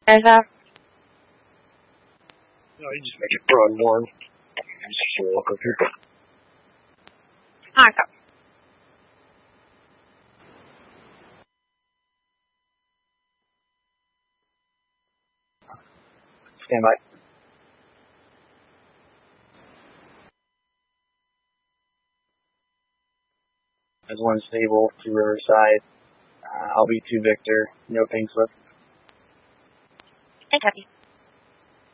There's a... No, you just make it broad one. Just walk up here. Alright, go. Stand by. As 1 stable to Riverside. I'll be 2 Victor. No pink slip. Hey, copy.